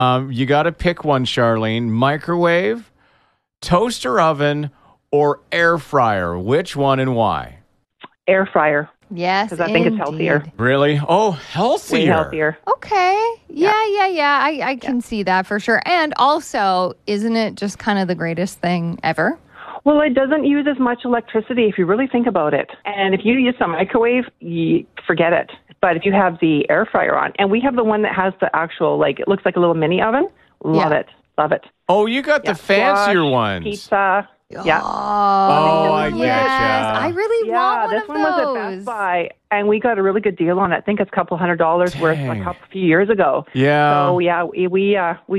You got to pick one, Charlene. Microwave, toaster oven, or air fryer. Which one and why? Air fryer. Yes, because I think it's healthier. Really? Oh, healthier. Way healthier. Okay. Yeah. I can see that for sure. And also, isn't it just kind of the greatest thing ever? Well, it doesn't use as much electricity if you really think about it. And if you use a microwave, you forget it. But if you have the air fryer on, and we have the one that has the actual, it looks like a little mini oven. Love it. Love it. Oh, you got the fancier ones. Pizza. Yeah. Oh, I getcha. I really want one this of one was at Best Buy, and we got a really good deal on it. I think it's a couple $100 worth a few years ago. Yeah. So yeah, we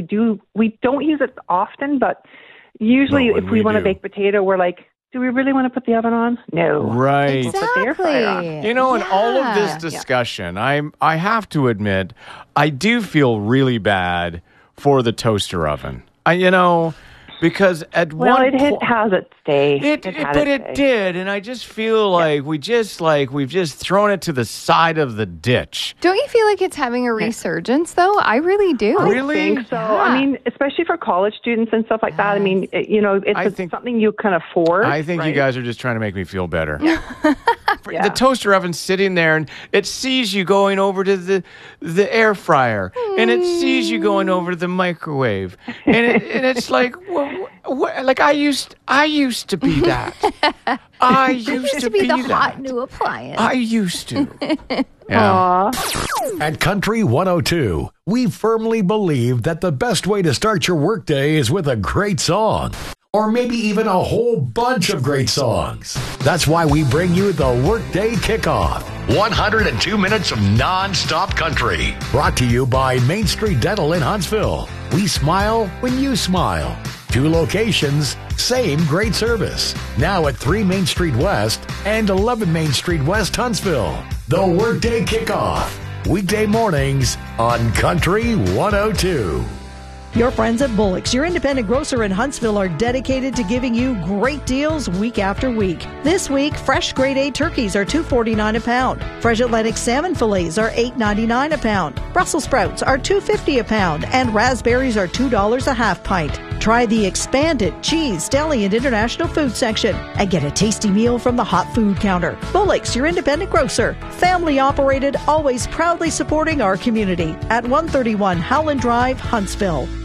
don't use it often, but usually if we want to bake potato, we're like, do we really want to put the oven on? No. Right. We'll put the air fryer on. You know, in all of this discussion, I have to admit, I do feel really bad for the toaster oven. Because at one point... Well, it has its day. It did, and I just feel like we've just thrown it to the side of the ditch. Don't you feel like it's having a resurgence, though? I really do. Really? I think so. Yeah. I mean, especially for college students and stuff like that. I mean, it's something you can afford. I think you guys are just trying to make me feel better. The toaster oven's sitting there, and it sees you going over to the air fryer, and it sees you going over to the microwave, and it's like... Like I used to be that. I used to be the that. hot new appliance. I used to. Yeah. At Country 102, we firmly believe that the best way to start your workday is with a great song. Or maybe even a whole bunch of great songs. That's why we bring you the Workday Kickoff. 102 minutes of non-stop country. Brought to you by Main Street Dental in Huntsville. We smile when you smile. 2 locations, same great service. Now at 3 Main Street West and 11 Main Street West, Huntsville. The Workday Kickoff. Weekday mornings on Country 102. Your friends at Bullock's, your independent grocer in Huntsville, are dedicated to giving you great deals week after week. This week, fresh grade A turkeys are $2.49 a pound. Fresh Atlantic salmon fillets are $8.99 a pound. Brussels sprouts are $2.50 a pound, and raspberries are $2 a half pint. Try the expanded cheese, deli, and international food section and get a tasty meal from the hot food counter. Bullock's, your independent grocer. Family operated, always proudly supporting our community at 131 Howland Drive, Huntsville.